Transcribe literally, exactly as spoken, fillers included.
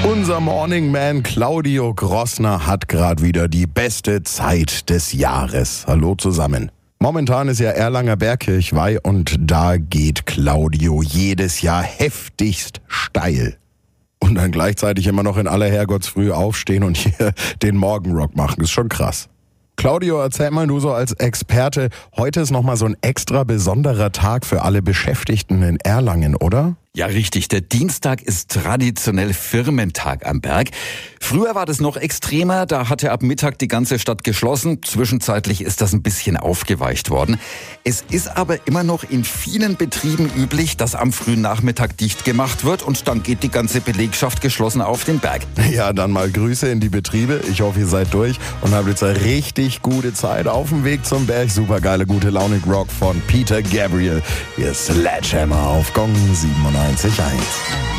Unser Morning Man Claudio Grossner hat gerade wieder die beste Zeit des Jahres. Hallo zusammen. Momentan ist ja Erlanger Bergkirchweih und da geht Claudio jedes Jahr heftigst steil. Und dann gleichzeitig immer noch in aller Herrgottsfrüh aufstehen und hier den Morgenrock machen. Ist schon krass. Claudio, erzähl mal, du so als Experte, heute ist nochmal so ein extra besonderer Tag für alle Beschäftigten in Erlangen, oder? Ja, richtig. Der Dienstag ist traditionell Firmentag am Berg. Früher war das noch extremer, da hatte ab Mittag die ganze Stadt geschlossen. Zwischenzeitlich ist das ein bisschen aufgeweicht worden. Es ist aber immer noch in vielen Betrieben üblich, dass am frühen Nachmittag dicht gemacht wird und dann geht die ganze Belegschaft geschlossen auf den Berg. Ja, dann mal Grüße in die Betriebe. Ich hoffe, ihr seid durch und habt jetzt eine richtig gute Zeit auf dem Weg zum Berg. Supergeile, gute Launig Rock von Peter Gabriel. Hier ist Sledgehammer auf Gong siebenundneunzig Komma eins.